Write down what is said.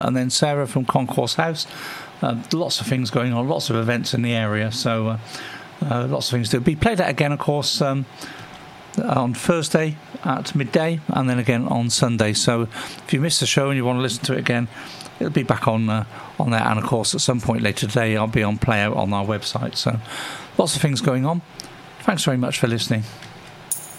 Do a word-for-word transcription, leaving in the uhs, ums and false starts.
and then Sarah from Concourse House. Uh, lots of things going on, lots of events in the area, so uh, uh, lots of things to do. Be played that again, of course, um, on Thursday at midday, and then again on Sunday. So if you missed the show and you want to listen to it again, it'll be back on uh, on there. And of course, at some point later today, I'll be on Playout on our website. So lots of things going on. Thanks very much for listening.